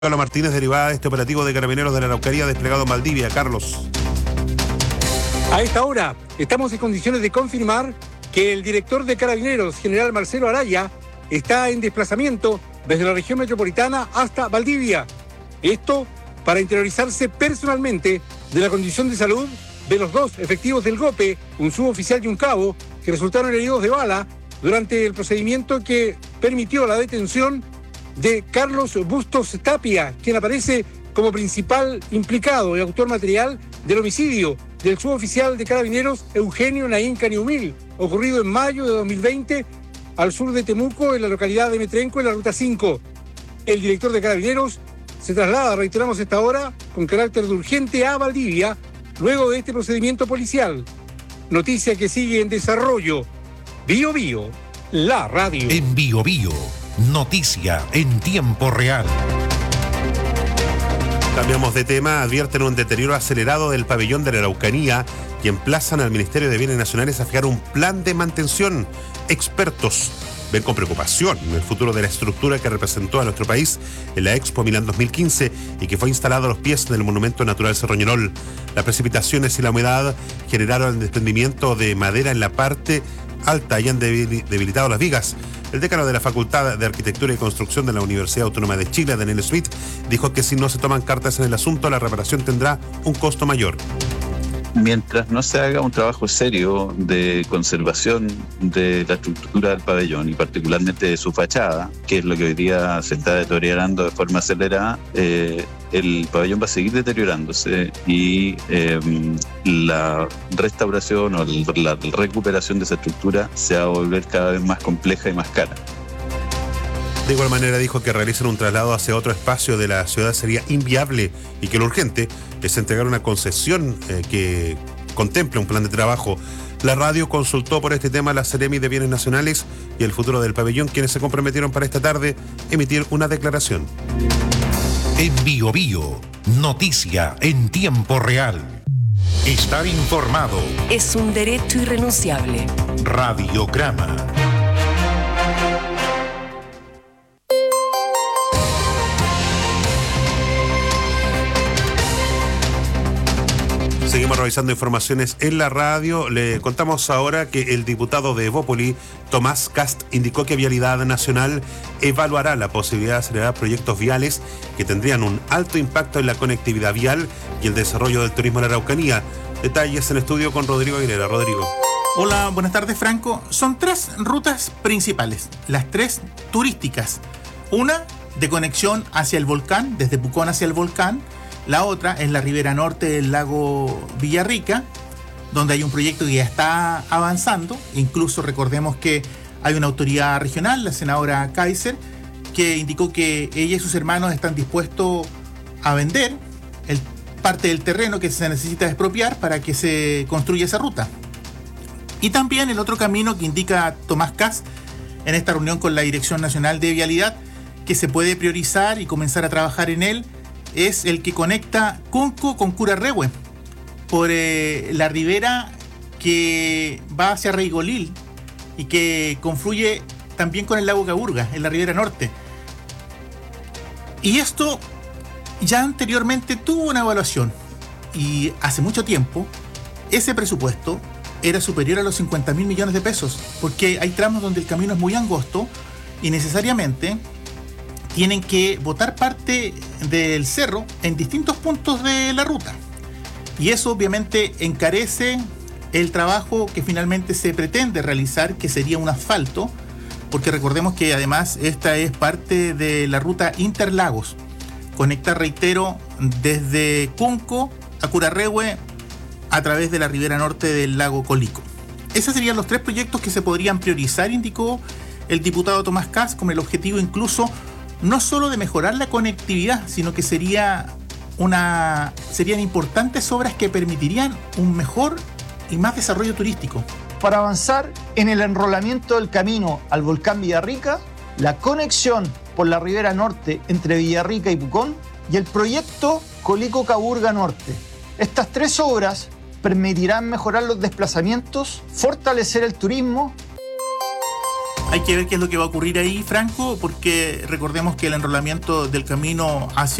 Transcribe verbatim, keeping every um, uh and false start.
Carlos Martínez, derivada de este operativo de Carabineros de la Araucanía desplegado en Valdivia. Carlos. A esta hora estamos en condiciones de confirmar que el director de Carabineros, general Marcelo Araya, está en desplazamiento desde la región metropolitana hasta Valdivia. Esto para interiorizarse personalmente de la condición de salud de los dos efectivos del GOPE, un suboficial y un cabo, que resultaron heridos de bala durante el procedimiento que permitió la detención de Carlos Bustos Tapia, quien aparece como principal implicado y autor material del homicidio del suboficial de Carabineros Eugenio Naín Caniumil, ocurrido en mayo de dos mil veinte al sur de Temuco, en la localidad de Metrenco, en la ruta cinco. El director de Carabineros se traslada, reiteramos esta hora, con carácter de urgente a Valdivia, luego de este procedimiento policial. Noticia que sigue en desarrollo. Bio Bio, la radio. En Bio Bio, noticia en tiempo real. Cambiamos de tema. Advierten un deterioro acelerado del pabellón de la Araucanía y emplazan al Ministerio de Bienes Nacionales a fijar un plan de mantención. Expertos ven con preocupación el futuro de la estructura que representó a nuestro país en la Expo Milán dos mil quince y que fue instalado a los pies del Monumento Natural Cerro Ñelol. Las precipitaciones y la humedad generaron el desprendimiento de madera en la parte alta y han debilitado las vigas. El decano de la Facultad de Arquitectura y Construcción de la Universidad Autónoma de Chile, Daniel Smith, dijo que si no se toman cartas en el asunto, la reparación tendrá un costo mayor. Mientras no se haga un trabajo serio de conservación de la estructura del pabellón y particularmente de su fachada, que es lo que hoy día se está deteriorando de forma acelerada, eh, el pabellón va a seguir deteriorándose y eh, la restauración o la recuperación de esa estructura se va a volver cada vez más compleja y más cara. De igual manera dijo que realizar un traslado hacia otro espacio de la ciudad sería inviable y que lo urgente es entregar una concesión eh, que contemple un plan de trabajo. La radio consultó por este tema a la Seremi de Bienes Nacionales y el futuro del pabellón, quienes se comprometieron para esta tarde emitir una declaración. En Bio Bio, noticia en tiempo real. Estar informado es un derecho irrenunciable. Radiograma. Seguimos revisando informaciones en la radio. Le contamos ahora que el diputado de Evópoli, Tomás Cast, indicó que Vialidad Nacional evaluará la posibilidad de acelerar proyectos viales que tendrían un alto impacto en la conectividad vial y el desarrollo del turismo en la Araucanía. Detalles en estudio con Rodrigo Aguilera. Rodrigo. Hola, buenas tardes, Franco. Son tres rutas principales, las tres turísticas. Una de conexión hacia el volcán, desde Pucón hacia el volcán. La otra es la ribera norte del lago Villarrica, donde hay un proyecto que ya está avanzando. Incluso recordemos que hay una autoridad regional, la senadora Kaiser, que indicó que ella y sus hermanos están dispuestos a vender el, parte del terreno que se necesita expropiar para que se construya esa ruta. Y también el otro camino que indica Tomás Kass en esta reunión con la Dirección Nacional de Vialidad, que se puede priorizar y comenzar a trabajar en él, es el que conecta Cunco con Curarrehue por eh, la ribera que va hacia Reigolil y que confluye también con el lago Caburga en la ribera norte. Y esto ya anteriormente tuvo una evaluación y hace mucho tiempo ese presupuesto era superior a los cincuenta mil millones de pesos, porque hay tramos donde el camino es muy angosto y necesariamente tienen que botar parte del cerro en distintos puntos de la ruta. Y eso obviamente encarece el trabajo que finalmente se pretende realizar, que sería un asfalto, porque recordemos que además esta es parte de la ruta Interlagos. Conecta, reitero, desde Cunco a Curarrehue a través de la ribera norte del lago Colico. Esos serían los tres proyectos que se podrían priorizar, indicó el diputado Tomás Kass, con el objetivo incluso no solo de mejorar la conectividad, sino que sería una, serían importantes obras que permitirían un mejor y más desarrollo turístico. Para avanzar en el enrolamiento del camino al volcán Villarrica, la conexión por la ribera norte entre Villarrica y Pucón y el proyecto Colico-Caburga Norte. Estas tres obras permitirán mejorar los desplazamientos, fortalecer el turismo. Hay que ver qué es lo que va a ocurrir ahí, Franco, porque recordemos que el enrolamiento del camino hacia